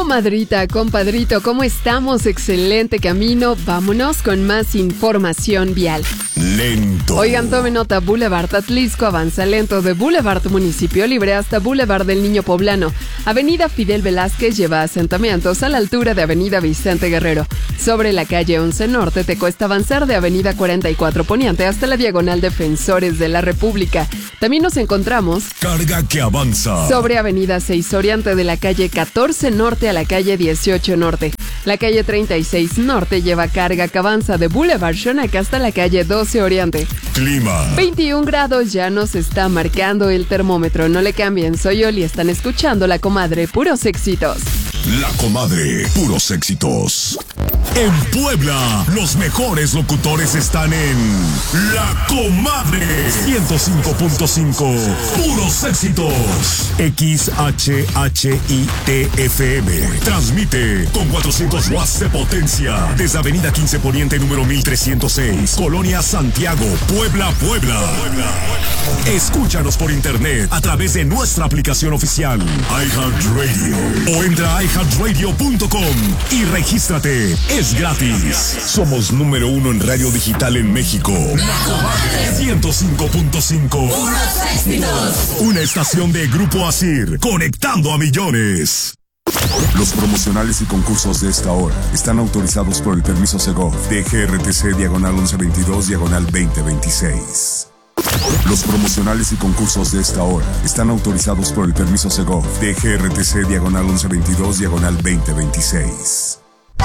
Comadrita, compadrito, ¿cómo estamos? Excelente camino. Vámonos con más información vial. Lento. Oigan, tomen nota. Boulevard Atlisco avanza lento de Boulevard Municipio Libre hasta Boulevard del Niño Poblano. Avenida Fidel Velázquez lleva asentamientos a la altura de Avenida Vicente Guerrero. Sobre la calle 11 Norte te cuesta avanzar de Avenida 44 Poniente hasta la diagonal Defensores de la República. También nos encontramos Carga que avanza sobre Avenida 6 Oriente de la calle 14 Norte a la calle 18 Norte. La calle 36 Norte lleva carga que avanza de Boulevard Xonaca hasta la calle 12 Oriente. Clima. 21 grados ya nos está marcando el termómetro. No le cambien, soy Oli, están escuchando La Comadre, puros éxitos. La Comadre, puros éxitos. En Puebla, los mejores locutores están en La Comadre 105.5. Puros éxitos. XHHITFM. Transmite con 400 watts de potencia desde Avenida 15 Poniente número 1306, Colonia Santiago, Puebla. Escúchanos por internet a través de nuestra aplicación oficial iHeartRadio o entra a iHeartRadio.com y regístrate. Es gratis. Somos número 1 en radio digital en México. La Comadre 105.5. Una estación de Grupo Asir, conectando a millones. Los promocionales y concursos de esta hora están autorizados por el permiso Segov de GRTC diagonal 1122 diagonal 2026. Los promocionales y concursos de esta hora están autorizados por el permiso Segov de GRTC diagonal 1122 diagonal 2026.